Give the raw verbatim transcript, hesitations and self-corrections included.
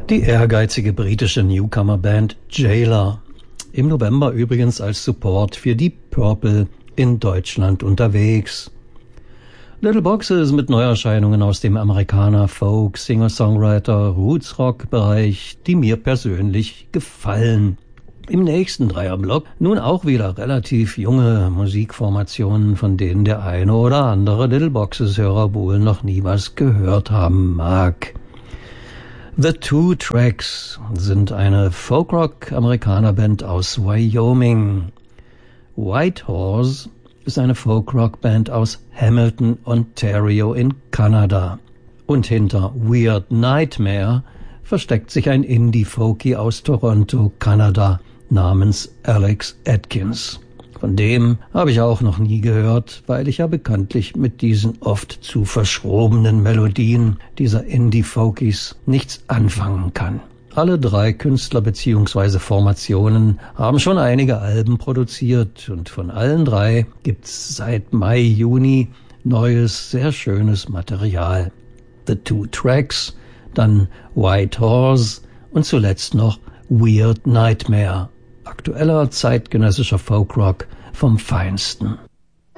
Die ehrgeizige britische Newcomer-Band Jailer. Im November übrigens als Support für Deep Purple in Deutschland unterwegs. Little Boxes mit Neuerscheinungen aus dem Amerikaner Folk, Singer-Songwriter, Roots-Rock-Bereich, die mir persönlich gefallen. Im nächsten Dreierblock nun auch wieder relativ junge Musikformationen, von denen der eine oder andere Little Boxes-Hörer wohl noch nie was gehört haben mag. The Two Tracks sind eine Folkrock-Amerikaner-Band aus Wyoming. Whitehorse ist eine Folkrock-Band aus Hamilton, Ontario in Kanada. Und hinter Weird Nightmare versteckt sich ein Indie-Folkie aus Toronto, Kanada, namens Alex Atkins. Von dem habe ich auch noch nie gehört, weil ich ja bekanntlich mit diesen oft zu verschrobenen Melodien dieser Indie-Folkies nichts anfangen kann. Alle drei Künstler bzw. Formationen haben schon einige Alben produziert und von allen drei gibt's seit Mai, Juni neues, sehr schönes Material. The Two Tracks, dann Whitehorse und zuletzt noch Weird Nightmare. Aktueller zeitgenössischer Folkrock vom Feinsten.